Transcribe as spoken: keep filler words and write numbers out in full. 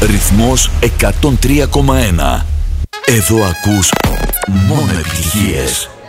Ρυθμός εκατόν τρία κόμμα ένα. Εδώ ακούς μόνο επιτυχίες.